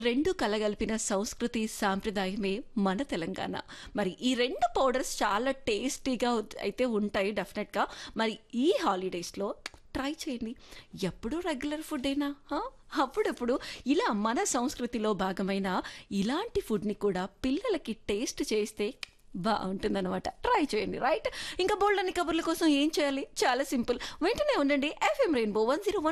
రెండు కలగలిపిన సంస్కృతి సాంప్రదాయమే మన తెలంగాణ. మరి ఈ 2 పౌడర్స్ చాలా టేస్టీగా అయితే ఉంటాయి డెఫినెట్‌గా. మరి ఈ హాలిడేస్‌లో ట్రై చేయండి. ఎప్పుడూ రెగ్యులర్ ఫుడ్డేనా? అప్పుడప్పుడు ఇలా మన సంస్కృతిలో భాగమైన ఇలాంటి ఫుడ్‌ని కూడా పిల్లలకి టేస్ట్ చేస్తే బావుంటుందనమాట. ట్రై చేయండి. రైట్? ఇంకా బోలెడన్ని కబుర్ల కోసం ఏం చేయాలి? చాలా సింపుల్. వెంటనే ఉండండి. FM rainbow 101